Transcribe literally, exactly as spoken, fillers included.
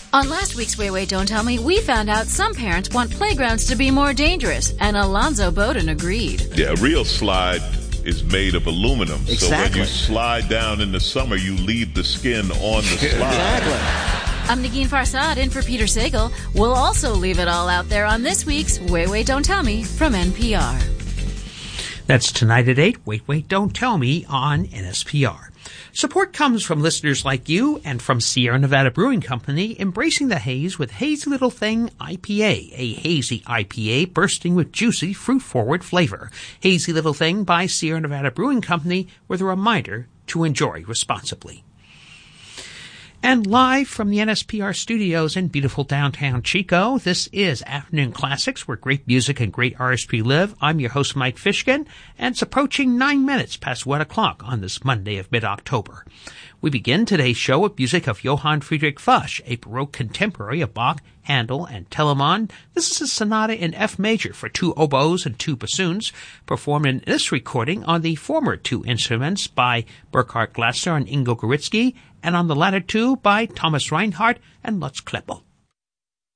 On last week's Wait, Wait, Don't Tell Me, we found out some parents want playgrounds to be more dangerous, and Alonzo Bowden agreed. Yeah, a real slide is made of aluminum. Exactly. So when you slide down in the summer, you leave the skin on the slide. Exactly. I'm Nagin Farsad, in for Peter Sagal. We'll also leave it all out there on this week's Wait, Wait, Don't Tell Me from N P R. That's tonight at eight. Wait, Wait, Don't Tell Me on N S P R. Support comes from listeners like you and from Sierra Nevada Brewing Company, embracing the haze with Hazy Little Thing I P A, a hazy I P A bursting with juicy, fruit-forward flavor. Hazy Little Thing by Sierra Nevada Brewing Company, with a reminder to enjoy responsibly. And live from the N S P R studios in beautiful downtown Chico, this is Afternoon Classics, where great music and great artistry live. I'm your host, Mike Fishkin, and it's approaching nine minutes past one o'clock on this Monday of mid-October. We begin today's show with music of Johann Friedrich Fuchs, a Baroque contemporary of Bach, Handel, and Telemann. This is a sonata in F major for two oboes and two bassoons, performed in this recording on the former two instruments by Burkhard Glasser and Ingo Goritsky, and on the latter two by Thomas Reinhardt and Lutz Kleppel.